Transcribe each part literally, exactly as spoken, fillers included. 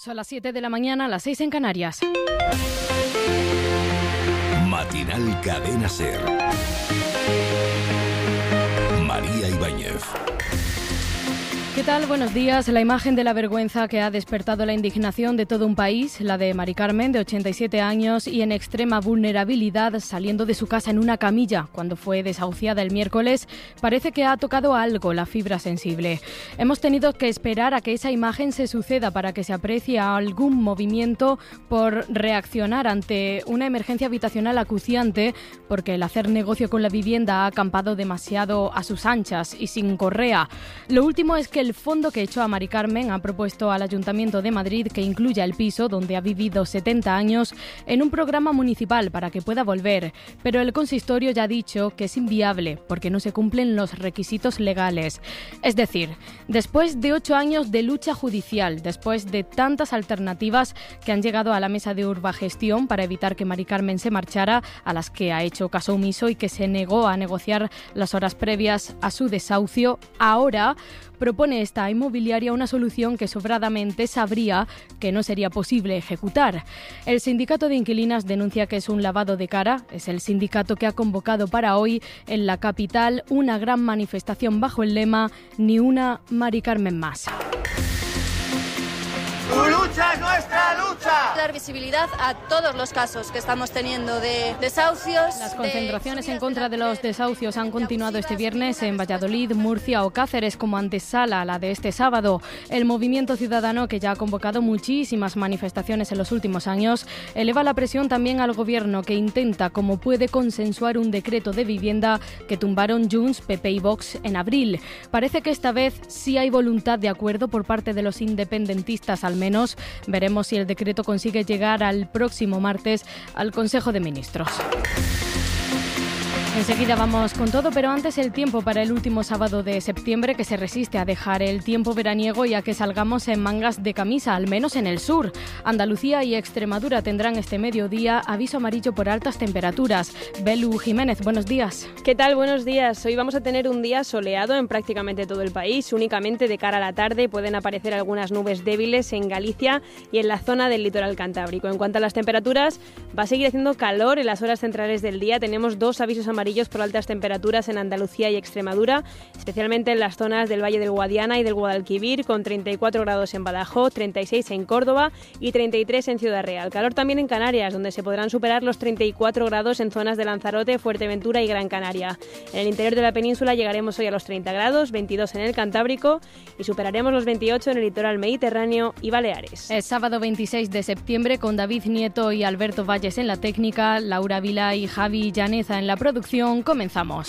Son las siete de la mañana, las seis en Canarias. Matinal Cadena SER. María Ibáñez. ¿Qué tal? Buenos días. La imagen de la vergüenza que ha despertado la indignación de todo un país, la de Mari Carmen, de ochenta y siete años y en extrema vulnerabilidad, saliendo de su casa en una camilla cuando fue desahuciada el miércoles, parece que ha tocado algo la fibra sensible. Hemos tenido que esperar a que esa imagen se suceda para que se aprecie algún movimiento por reaccionar ante una emergencia habitacional acuciante, porque el hacer negocio con la vivienda ha acampado demasiado a sus anchas y sin correa. Lo último es que el fondo que echó a Mari Carmen ha propuesto al Ayuntamiento de Madrid que incluya el piso donde ha vivido setenta años en un programa municipal para que pueda volver, pero el consistorio ya ha dicho que es inviable porque no se cumplen los requisitos legales. Es decir, después de ocho años de lucha judicial, después de tantas alternativas que han llegado a la mesa de Urbagestión para evitar que Mari Carmen se marchara, a las que ha hecho caso omiso y que se negó a negociar las horas previas a su desahucio, ahora propone esta inmobiliaria una solución que sobradamente sabría que no sería posible ejecutar. El sindicato de inquilinas denuncia que es un lavado de cara. Es el sindicato que ha convocado para hoy en la capital una gran manifestación bajo el lema "Ni una Mari Carmen más". ¡Tu lucha es nuestra lucha! Dar visibilidad a todos los casos que estamos teniendo de desahucios. Las concentraciones en contra de los desahucios han continuado este viernes en Valladolid, Murcia o Cáceres como antesala a la de este sábado. El movimiento ciudadano, que ya ha convocado muchísimas manifestaciones en los últimos años, eleva la presión también al gobierno, que intenta como puede consensuar un decreto de vivienda que tumbaron Junts, P P y Vox en abril. Parece que esta vez sí hay voluntad de acuerdo por parte de los independentistas, al menos. Veremos si el decreto consigue llegar al próximo martes al Consejo de Ministros. Enseguida vamos con todo, pero antes el tiempo para el último sábado de septiembre, que se resiste a dejar el tiempo veraniego y a que salgamos en mangas de camisa, al menos en el sur. Andalucía y Extremadura tendrán este mediodía aviso amarillo por altas temperaturas. Belu Jiménez, buenos días. ¿Qué tal? Buenos días. Hoy vamos a tener un día soleado en prácticamente todo el país. Únicamente de cara a la tarde pueden aparecer algunas nubes débiles en Galicia y en la zona del litoral cantábrico. En cuanto a las temperaturas, va a seguir haciendo calor en las horas centrales del día. Tenemos dos avisos amarillos por altas temperaturas en Andalucía y Extremadura, especialmente en las zonas del Valle del Guadiana y del Guadalquivir, con treinta y cuatro grados en Badajoz, treinta y seis en Córdoba y treinta y tres en Ciudad Real. Calor también en Canarias, donde se podrán superar los treinta y cuatro grados en zonas de Lanzarote, Fuerteventura y Gran Canaria. En el interior de la península llegaremos hoy a los treinta grados, veintidós en el Cantábrico y superaremos los veintiocho en el litoral mediterráneo y Baleares. Es sábado veintiséis de septiembre, con David Nieto y Alberto Valles en la técnica, Laura Vila y Javi Llaneza en la producción. Comenzamos.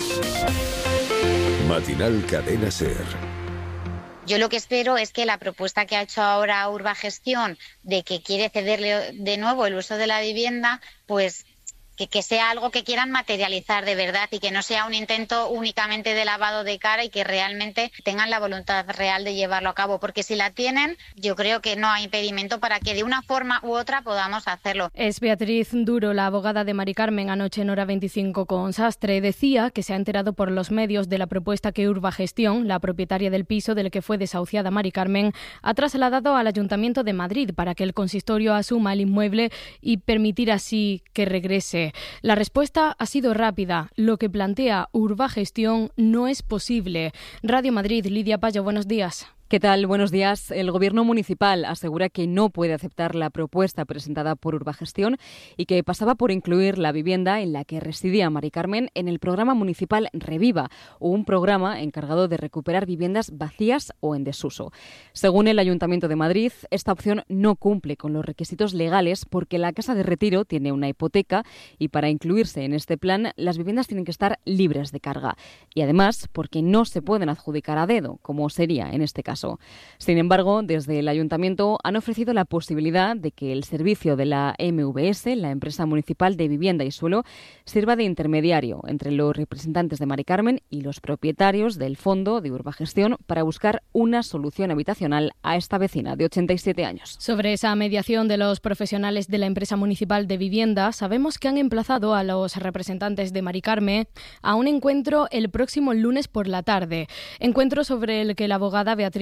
Matinal Cadena SER. Yo lo que espero es que la propuesta que ha hecho ahora Urbagestión de que quiere cederle de nuevo el uso de la vivienda, pues que, que sea algo que quieran materializar de verdad y que no sea un intento únicamente de lavado de cara y que realmente tengan la voluntad real de llevarlo a cabo, porque si la tienen, yo creo que no hay impedimento para que de una forma u otra podamos hacerlo. Es Beatriz Duro, la abogada de Mari Carmen, anoche en Hora veinticinco con Sastre. Decía que se ha enterado por los medios de la propuesta que Urbagestión, la propietaria del piso del que fue desahuciada Mari Carmen, ha trasladado al Ayuntamiento de Madrid para que el consistorio asuma el inmueble y permitir así que regrese. La respuesta ha sido rápida. Lo que plantea Urbagestión no es posible. Radio Madrid, Lidia Payo, buenos días. ¿Qué tal? Buenos días. El Gobierno municipal asegura que no puede aceptar la propuesta presentada por Urbagestión y que pasaba por incluir la vivienda en la que residía Mari Carmen en el programa municipal Reviva, un programa encargado de recuperar viviendas vacías o en desuso. Según el Ayuntamiento de Madrid, esta opción no cumple con los requisitos legales porque la Casa de Retiro tiene una hipoteca y para incluirse en este plan las viviendas tienen que estar libres de carga. Y además porque no se pueden adjudicar a dedo, como sería en este caso. Sin embargo, desde el Ayuntamiento han ofrecido la posibilidad de que el servicio de la M V S, la Empresa Municipal de Vivienda y Suelo, sirva de intermediario entre los representantes de Mari Carmen y los propietarios del fondo de Urbagestión para buscar una solución habitacional a esta vecina de ochenta y siete años. Sobre esa mediación de los profesionales de la Empresa Municipal de Vivienda, sabemos que han emplazado a los representantes de Mari Carmen a un encuentro el próximo lunes por la tarde. Encuentro sobre el que la abogada Beatriz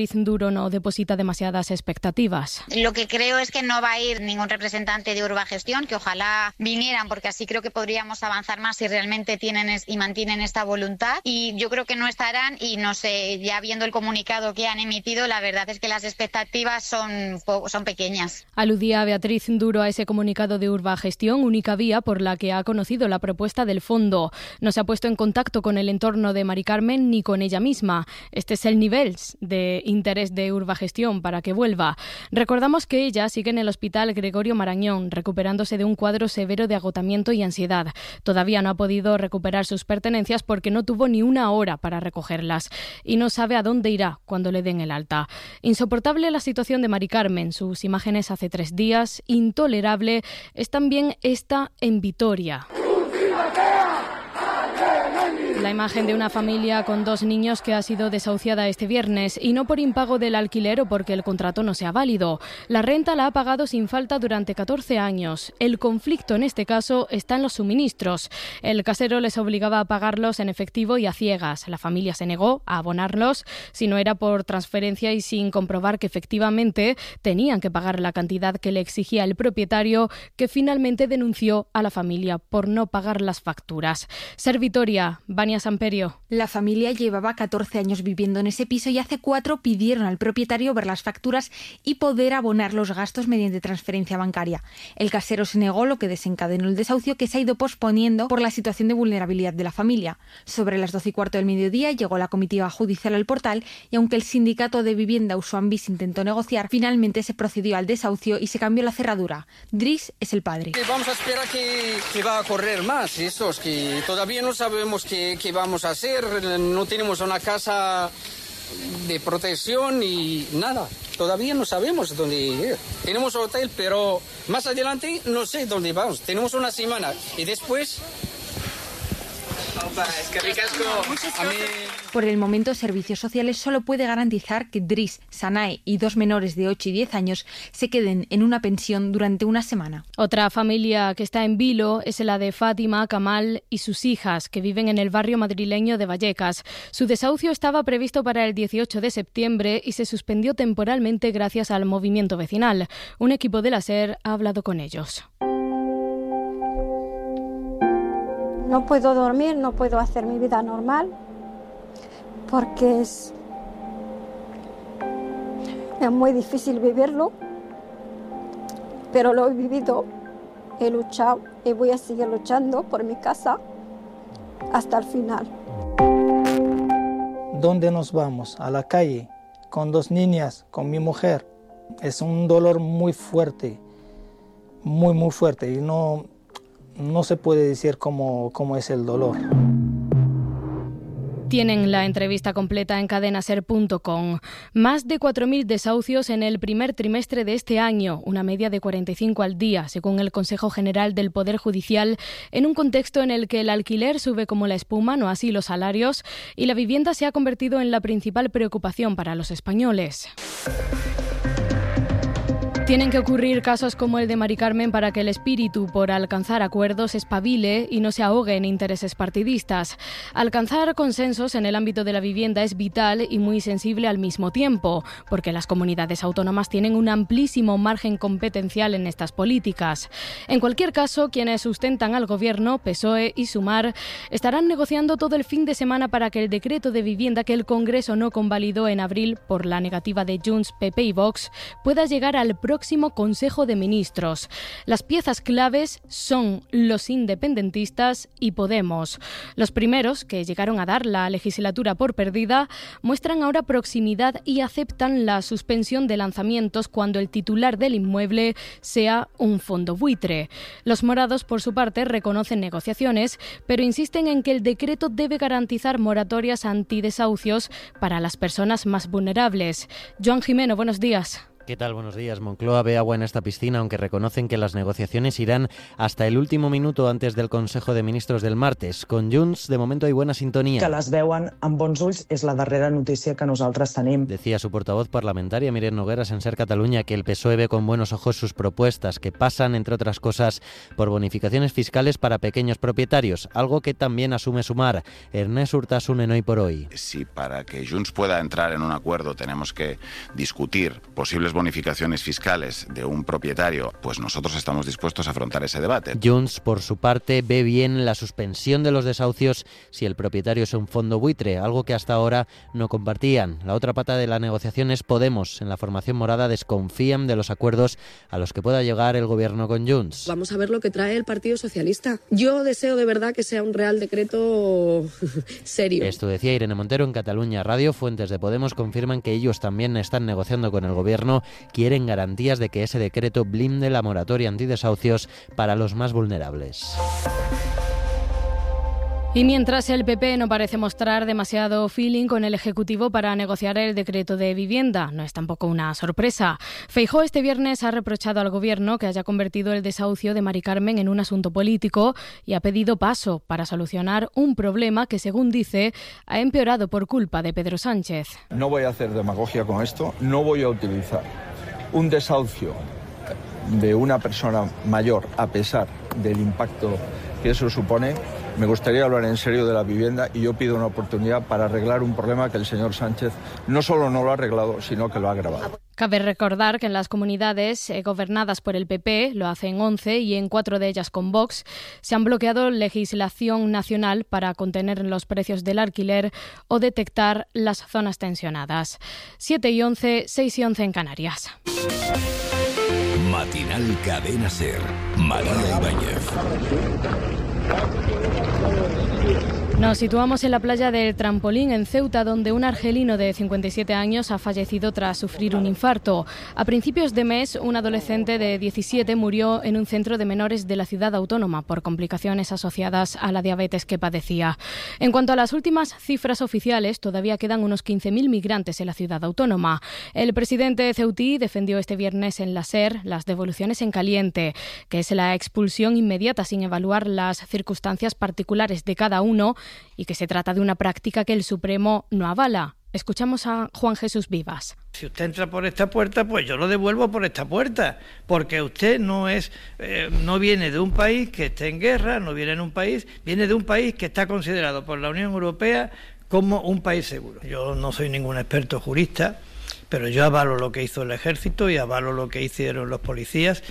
Beatriz Duro no deposita demasiadas expectativas. Lo que creo es que no va a ir ningún representante de Urbagestión, que ojalá vinieran, porque así creo que podríamos avanzar más si realmente tienen y mantienen esta voluntad. Y yo creo que no estarán, y no sé, ya viendo el comunicado que han emitido, la verdad es que las expectativas son, son pequeñas. Aludía Beatriz Duro a ese comunicado de Urbagestión, única vía por la que ha conocido la propuesta del fondo. No se ha puesto en contacto con el entorno de Mari Carmen ni con ella misma. Este es el nivel de interés de Urbagestión para que vuelva. Recordamos que ella sigue en el Hospital Gregorio Marañón, recuperándose de un cuadro severo de agotamiento y ansiedad. Todavía no ha podido recuperar sus pertenencias porque no tuvo ni una hora para recogerlas y no sabe a dónde irá cuando le den el alta. Insoportable la situación de Mari Carmen, sus imágenes hace tres días. Intolerable es también esta en Vitoria. La imagen de una familia con dos niños que ha sido desahuciada este viernes, y no por impago del alquiler o porque el contrato no sea válido. La renta la ha pagado sin falta durante catorce años. El conflicto en este caso está en los suministros. El casero les obligaba a pagarlos en efectivo y a ciegas. La familia se negó a abonarlos si no era por transferencia y sin comprobar que efectivamente tenían que pagar la cantidad que le exigía el propietario, que finalmente denunció a la familia por no pagar las facturas. Ser Vitoria, Vania Samperio. La familia llevaba catorce años viviendo en ese piso y hace cuatro pidieron al propietario ver las facturas y poder abonar los gastos mediante transferencia bancaria. El casero se negó, lo que desencadenó el desahucio, que se ha ido posponiendo por la situación de vulnerabilidad de la familia. Sobre las doce y cuarto del mediodía llegó la comitiva judicial al portal y aunque el sindicato de vivienda Usuambis intentó negociar, finalmente se procedió al desahucio y se cambió la cerradura. Dris es el padre. Vamos a esperar que, que va a correr más, esos que todavía no sabemos qué, qué vamos a hacer, no tenemos una casa de protección y nada, todavía no sabemos dónde ir. Tenemos hotel, pero más adelante no sé dónde vamos, tenemos una semana y después... Es que ricasco. Por el momento, Servicios Sociales solo puede garantizar que Dris, Sanae y dos menores de ocho y diez años se queden en una pensión durante una semana. Otra familia que está en vilo es la de Fátima, Kamal y sus hijas, que viven en el barrio madrileño de Vallecas. Su desahucio estaba previsto para el dieciocho de septiembre y se suspendió temporalmente gracias al movimiento vecinal. Un equipo de la SER ha hablado con ellos. No puedo dormir, no puedo hacer mi vida normal, porque es, es muy difícil vivirlo, pero lo he vivido, he luchado y voy a seguir luchando por mi casa hasta el final. ¿Dónde nos vamos? A la calle, con dos niñas, con mi mujer. Es un dolor muy fuerte, muy, muy fuerte, y no... No se puede decir cómo, cómo es el dolor. Tienen la entrevista completa en cadenaser punto com. Más de cuatro mil desahucios en el primer trimestre de este año, una media de cuarenta y cinco al día, según el Consejo General del Poder Judicial, en un contexto en el que el alquiler sube como la espuma, no así los salarios, y la vivienda se ha convertido en la principal preocupación para los españoles. Tienen que ocurrir casos como el de Mari Carmen para que el espíritu por alcanzar acuerdos espabile y no se ahogue en intereses partidistas. Alcanzar consensos en el ámbito de la vivienda es vital y muy sensible al mismo tiempo, porque las comunidades autónomas tienen un amplísimo margen competencial en estas políticas. En cualquier caso, quienes sustentan al Gobierno, P S O E y Sumar, estarán negociando todo el fin de semana para que el decreto de vivienda que el Congreso no convalidó en abril por la negativa de Junts, P P y Vox pueda llegar al próximo Consejo de Ministros. Las piezas claves son los independentistas y Podemos. Los primeros, que llegaron a dar la legislatura por perdida, muestran ahora proximidad y aceptan la suspensión de lanzamientos cuando el titular del inmueble sea un fondo buitre. Los morados, por su parte, reconocen negociaciones, pero insisten en que el decreto debe garantizar moratorias antidesahucios para las personas más vulnerables. Joan Jimeno, buenos días. ¿Qué tal? Buenos días. Moncloa ve agua en esta piscina, aunque reconocen que las negociaciones irán hasta el último minuto antes del Consejo de Ministros del martes. Con Junts, de momento hay buena sintonía. Que les veuen amb bons ulls és la darrera notícia que nosaltres tenim. Decía su portavoz parlamentaria, Miren Nogueras, en Ser Catalunya, que el P S O E ve con buenos ojos sus propuestas, que pasan, entre otras cosas, por bonificaciones fiscales para pequeños propietarios, algo que también asume Sumar. Ernest Urtasun en Hoy por Hoy. Si para que Junts pueda entrar en un acuerdo tenemos que discutir posibles bonificaciones fiscales de un propietario, pues nosotros estamos dispuestos a afrontar ese debate. Junts, por su parte, ve bien la suspensión de los desahucios si el propietario es un fondo buitre, algo que hasta ahora no compartían. La otra pata de la negociación es Podemos. En la formación morada desconfían de los acuerdos a los que pueda llegar el gobierno con Junts. Vamos a ver lo que trae el Partido Socialista. Yo deseo de verdad que sea un Real Decreto serio. Esto decía Irene Montero en Cataluña Radio. Fuentes de Podemos confirman que ellos también están negociando con el gobierno. Quieren garantías de que ese decreto blinde la moratoria antidesahucios para los más vulnerables. Y mientras el P P no parece mostrar demasiado feeling con el Ejecutivo para negociar el decreto de vivienda, no es tampoco una sorpresa. Feijóo este viernes ha reprochado al Gobierno que haya convertido el desahucio de Mari Carmen en un asunto político y ha pedido paso para solucionar un problema que, según dice, ha empeorado por culpa de Pedro Sánchez. No voy a hacer demagogia con esto, no voy a utilizar un desahucio de una persona mayor a pesar del impacto que eso supone. Me gustaría hablar en serio de la vivienda y yo pido una oportunidad para arreglar un problema que el señor Sánchez no solo no lo ha arreglado, sino que lo ha agravado. Cabe recordar que en las comunidades eh, gobernadas por el P P, lo hacen once y en cuatro de ellas con Vox, se han bloqueado legislación nacional para contener los precios del alquiler o detectar las zonas tensionadas. siete y once, seis y once en Canarias. Matinal Cadena Ser. María Ibáñez. Nos situamos en la playa del Trampolín, en Ceuta, donde un argelino de cincuenta y siete años ha fallecido tras sufrir un infarto. A principios de mes, un adolescente de diecisiete murió en un centro de menores de la ciudad autónoma por complicaciones asociadas a la diabetes que padecía. En cuanto a las últimas cifras oficiales, todavía quedan unos quince mil migrantes en la ciudad autónoma. El presidente ceutí defendió este viernes en la SER las devoluciones en caliente, que es la expulsión inmediata sin evaluar las circunstancias particulares de cada uno, y que se trata de una práctica que el Supremo no avala. Escuchamos a Juan Jesús Vivas. Si usted entra por esta puerta, pues yo lo devuelvo por esta puerta, porque usted no es, eh, no viene de un país que esté en guerra, no viene de un país, viene de un país que está considerado por la Unión Europea como un país seguro. Yo no soy ningún experto jurista, pero yo avalo lo que hizo el ejército y avalo lo que hicieron los policías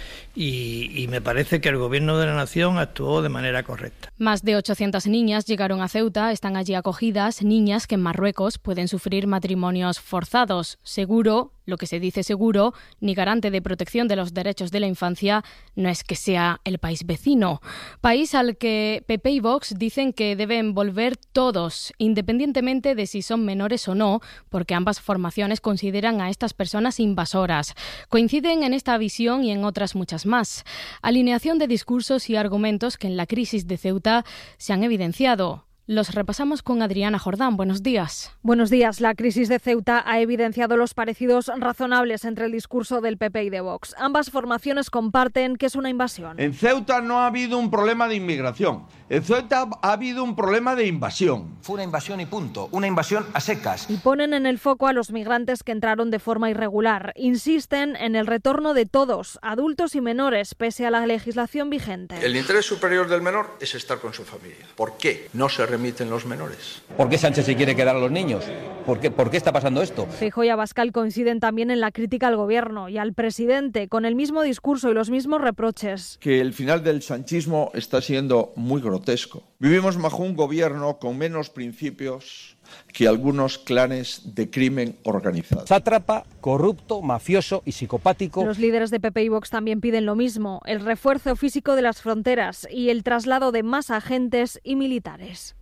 y, y me parece que el gobierno de la nación actuó de manera correcta. Más de ochocientas niñas llegaron a Ceuta, están allí acogidas, niñas que en Marruecos pueden sufrir matrimonios forzados. Seguro, lo que se dice seguro, ni garante de protección de los derechos de la infancia, no es que sea el país vecino. País al que P P y Vox dicen que deben volver todos, independientemente de si son menores o no, porque ambas formaciones consideran a estas personas invasoras. Coinciden en esta visión y en otras muchas más. Alineación de discursos y argumentos que en la crisis de Ceuta se han evidenciado. Los repasamos con Adriana Jordán. Buenos días. Buenos días. La crisis de Ceuta ha evidenciado los parecidos razonables entre el discurso del P P y de Vox. Ambas formaciones comparten que es una invasión. En Ceuta no ha habido un problema de inmigración. En Ceuta ha habido un problema de invasión. Fue una invasión y punto. Una invasión a secas. Y ponen en el foco a los migrantes que entraron de forma irregular. Insisten en el retorno de todos, adultos y menores, pese a la legislación vigente. El interés superior del menor es estar con su familia. ¿Por qué no se remiten los menores? ¿Por qué Sánchez se quiere quedar a los niños? ¿Por qué, ¿Por qué está pasando esto? Feijóo y Abascal coinciden también en la crítica al gobierno y al presidente, con el mismo discurso y los mismos reproches. Que el final del sanchismo está siendo muy grotesco. Vivimos bajo un gobierno con menos principios que algunos clanes de crimen organizado. Sátrapa, corrupto, mafioso y psicopático. Los líderes de P P y Vox también piden lo mismo, el refuerzo físico de las fronteras y el traslado de más agentes y militares.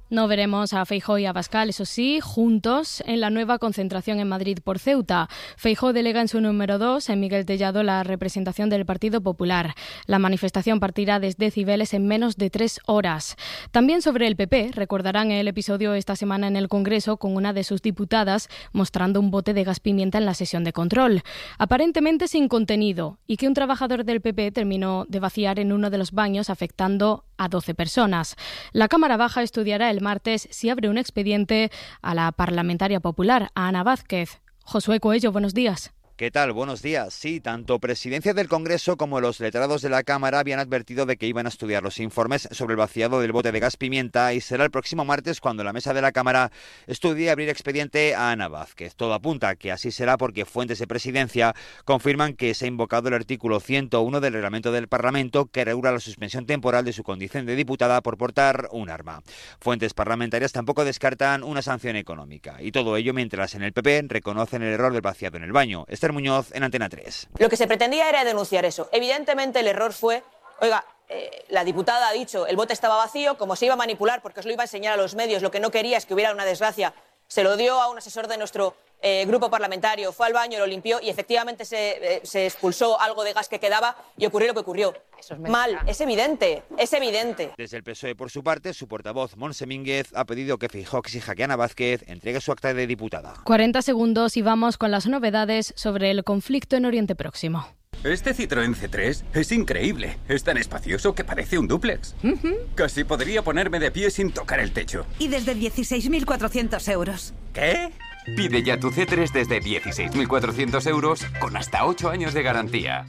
No veremos a Feijóo y a Abascal, eso sí, juntos en la nueva concentración en Madrid por Ceuta. Feijóo delega en su número dos, en Miguel Tellado, la representación del Partido Popular. La manifestación partirá desde Cibeles en menos de tres horas. También sobre el P P, recordarán el episodio esta semana en el Congreso con una de sus diputadas mostrando un bote de gas pimienta en la sesión de control, aparentemente sin contenido, y que un trabajador del P P terminó de vaciar en uno de los baños, afectando a doce personas. La Cámara Baja estudiará el martes si abre un expediente a la parlamentaria popular, a Ana Vázquez. Josué Coello, buenos días. ¿Qué tal? Buenos días. Sí, tanto Presidencia del Congreso como los letrados de la Cámara habían advertido de que iban a estudiar los informes sobre el vaciado del bote de gas pimienta y será el próximo martes cuando la mesa de la Cámara estudie abrir expediente a Ana Vázquez. Todo apunta a que así será porque fuentes de Presidencia confirman que se ha invocado el artículo ciento uno del reglamento del Parlamento que regula la suspensión temporal de su condición de diputada por portar un arma. Fuentes parlamentarias tampoco descartan una sanción económica y todo ello mientras en el P P reconocen el error del vaciado en el baño. Muñoz en Antena tres. Lo que se pretendía era denunciar eso. Evidentemente el error fue, oiga, eh, la diputada ha dicho el bote estaba vacío, como se iba a manipular porque os lo iba a enseñar a los medios, lo que no quería es que hubiera una desgracia, se lo dio a un asesor de nuestro eh, grupo parlamentario, fue al baño, lo limpió y efectivamente se, eh, se expulsó algo de gas que quedaba y ocurrió lo que ocurrió. Eso es mal, es evidente, es evidente. Desde el P S O E, por su parte, su portavoz, Montse Mínguez, ha pedido que Feijóo exija que Ana Vázquez entregue su acta de diputada. cuarenta segundos y vamos con las novedades sobre el conflicto en Oriente Próximo. Este Citroën C tres es increíble. Es tan espacioso que parece un dúplex. Uh-huh. Casi podría ponerme de pie sin tocar el techo. Y desde dieciséis mil cuatrocientos euros. ¿Qué? Pide ya tu C tres desde dieciséis mil cuatrocientos euros con hasta ocho años de garantía.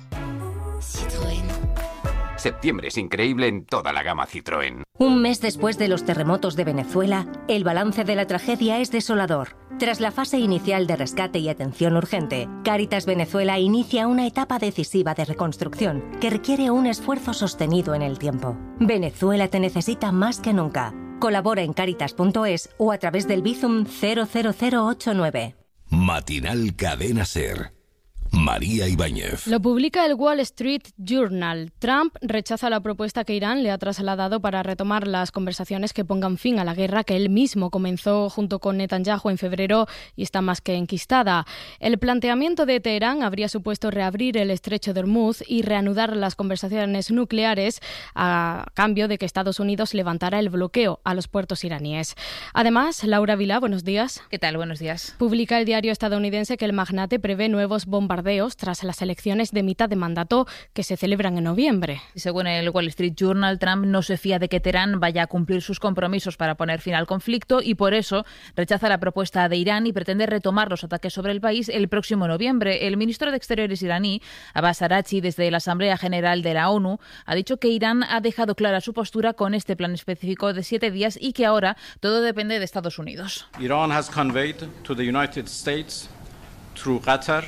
Citroën. Septiembre es increíble en toda la gama Citroën. Un mes después de los terremotos de Venezuela, el balance de la tragedia es desolador. Tras la fase inicial de rescate y atención urgente, Cáritas Venezuela inicia una etapa decisiva de reconstrucción que requiere un esfuerzo sostenido en el tiempo. Venezuela te necesita más que nunca. Colabora en cáritas punto es o a través del Bizum cero cero cero ocho nueve. Matinal Cadena SER. María Ibáñez. Lo publica el Wall Street Journal. Trump rechaza la propuesta que Irán le ha trasladado para retomar las conversaciones que pongan fin a la guerra que él mismo comenzó junto con Netanyahu en febrero y está más que enquistada. El planteamiento de Teherán habría supuesto reabrir el estrecho de Hormuz y reanudar las conversaciones nucleares a cambio de que Estados Unidos levantara el bloqueo a los puertos iraníes. Además, Laura Vilá, buenos días. ¿Qué tal? Buenos días. Publica el diario estadounidense que el magnate prevé nuevos bombardeos tras las elecciones de mitad de mandato que se celebran en noviembre. Según el Wall Street Journal, Trump no se fía de que Teherán vaya a cumplir sus compromisos para poner fin al conflicto y por eso rechaza la propuesta de Irán y pretende retomar los ataques sobre el país el próximo noviembre. El ministro de Exteriores iraní, Abbas Araghchi, desde la Asamblea General de la ONU, ha dicho que Irán ha dejado clara su postura con este plan específico de siete días y que ahora todo depende de Estados Unidos. Iran has conveyed to the United States through Qatar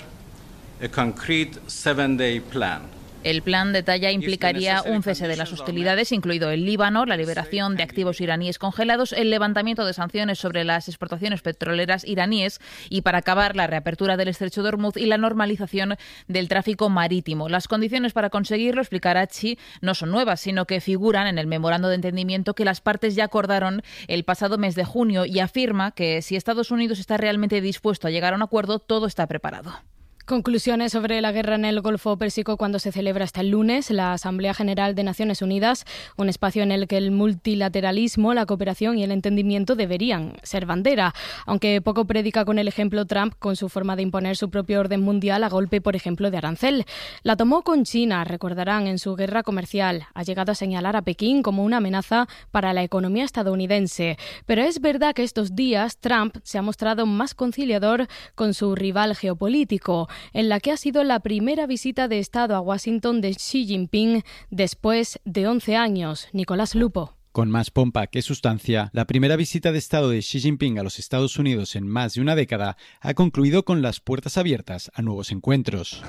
a concrete seven-day plan. El plan detalla implicaría un cese de las hostilidades, incluido el Líbano, la liberación de activos iraníes congelados, el levantamiento de sanciones sobre las exportaciones petroleras iraníes y, para acabar, la reapertura del estrecho de Hormuz y la normalización del tráfico marítimo. Las condiciones para conseguirlo, explica Araghchi, no son nuevas, sino que figuran en el memorando de entendimiento que las partes ya acordaron el pasado mes de junio y afirma que si Estados Unidos está realmente dispuesto a llegar a un acuerdo, todo está preparado. Conclusiones sobre la guerra en el Golfo Pérsico cuando se celebra hasta el lunes la Asamblea General de Naciones Unidas, un espacio en el que el multilateralismo, la cooperación y el entendimiento deberían ser bandera, aunque poco predica con el ejemplo Trump con su forma de imponer su propio orden mundial a golpe, por ejemplo, de arancel. La tomó con China, recordarán, en su guerra comercial. Ha llegado a señalar a Pekín como una amenaza para la economía estadounidense. Pero es verdad que estos días Trump se ha mostrado más conciliador con su rival geopolítico, en la que ha sido la primera visita de Estado a Washington de Xi Jinping después de once años. Nicolás Lupo. Con más pompa que sustancia, la primera visita de Estado de Xi Jinping a los Estados Unidos en más de una década ha concluido con las puertas abiertas a nuevos encuentros.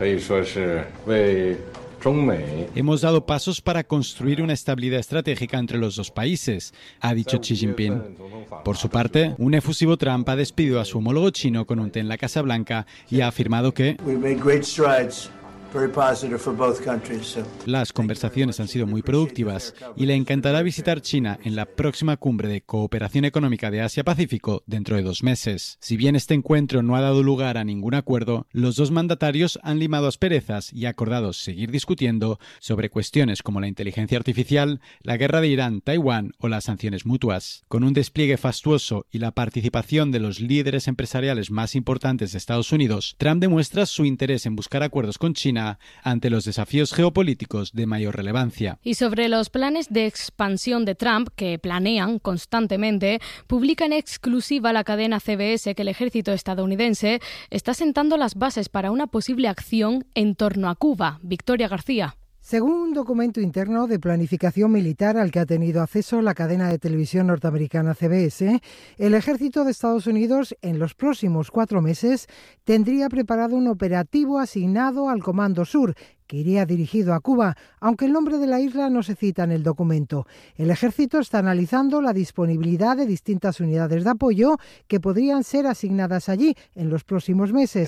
Hemos dado pasos para construir una estabilidad estratégica entre los dos países, ha dicho Xi Jinping. Por su parte, un efusivo Trump ha despedido a su homólogo chino con un té en la Casa Blanca y ha afirmado que Las conversaciones han sido muy productivas y le encantará visitar China en la próxima cumbre de cooperación económica de Asia-Pacífico dentro de dos meses. Si bien este encuentro no ha dado lugar a ningún acuerdo, los dos mandatarios han limado asperezas y acordado seguir discutiendo sobre cuestiones como la inteligencia artificial, la guerra de Irán, Taiwán o las sanciones mutuas. Con un despliegue fastuoso y la participación de los líderes empresariales más importantes de Estados Unidos, Trump demuestra su interés en buscar acuerdos con China ante los desafíos geopolíticos de mayor relevancia. Y sobre los planes de expansión de Trump, que planean constantemente, publica en exclusiva la cadena C B S que el ejército estadounidense está sentando las bases para una posible acción en torno a Cuba. Victoria García. Según un documento interno de planificación militar al que ha tenido acceso la cadena de televisión norteamericana C B S, el ejército de Estados Unidos en los próximos cuatro meses tendría preparado un operativo asignado al Comando Sur, que iría dirigido a Cuba, aunque el nombre de la isla no se cita en el documento. El ejército está analizando la disponibilidad de distintas unidades de apoyo que podrían ser asignadas allí en los próximos meses.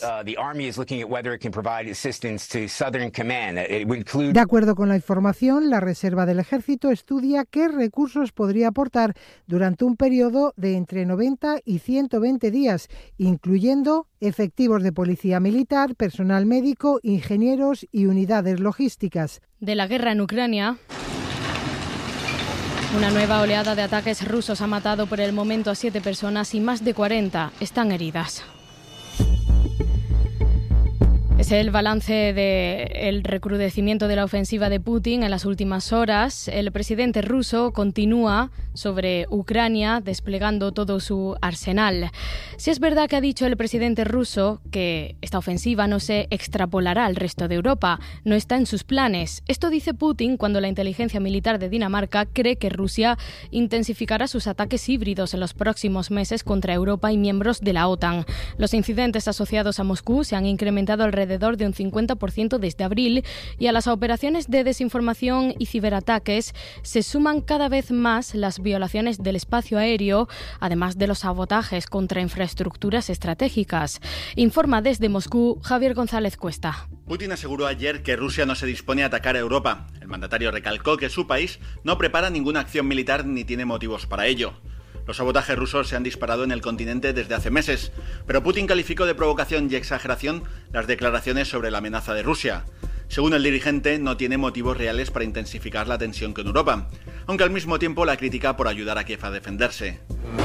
De acuerdo con la información, la Reserva del Ejército estudia qué recursos podría aportar durante un periodo de entre noventa y ciento veinte días, incluyendo efectivos de policía militar, personal médico, ingenieros y unidades logísticas. De la guerra en Ucrania, una nueva oleada de ataques rusos ha matado por el momento a siete personas y más de cuarenta están heridas. Es el balance del recrudecimiento de la ofensiva de Putin en las últimas horas. El presidente ruso continúa sobre Ucrania desplegando todo su arsenal. Si es verdad que ha dicho el presidente ruso que esta ofensiva no se extrapolará al resto de Europa, no está en sus planes. Esto dice Putin cuando la inteligencia militar de Dinamarca cree que Rusia intensificará sus ataques híbridos en los próximos meses contra Europa y miembros de la OTAN. Los incidentes asociados a Moscú se han incrementado alrededor alrededor de un cincuenta por ciento desde abril, y a las operaciones de desinformación y ciberataques se suman cada vez más las violaciones del espacio aéreo, además de los sabotajes contra infraestructuras estratégicas. Informa desde Moscú Javier González Cuesta. Putin aseguró ayer que Rusia no se dispone a atacar a Europa. El mandatario recalcó que su país no prepara ninguna acción militar ni tiene motivos para ello. Los sabotajes rusos se han disparado en el continente desde hace meses, pero Putin calificó de provocación y exageración las declaraciones sobre la amenaza de Rusia. Según el dirigente, no tiene motivos reales para intensificar la tensión con Europa, aunque al mismo tiempo la critica por ayudar a Kiev a defenderse.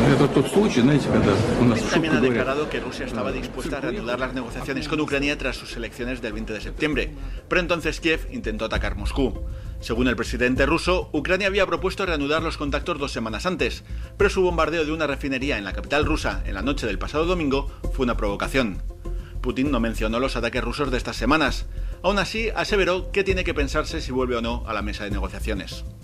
Putin también ha declarado que Rusia estaba dispuesta a reanudar las negociaciones con Ucrania tras sus elecciones del veinte de septiembre, pero entonces Kiev intentó atacar Moscú. Según el presidente ruso, Ucrania había propuesto reanudar los contactos dos semanas antes, pero su bombardeo de una refinería en la capital rusa en la noche del pasado domingo fue una provocación. Putin no mencionó los ataques rusos de estas semanas. Aún así, aseveró que tiene que pensarse si vuelve o no a la mesa de negociaciones.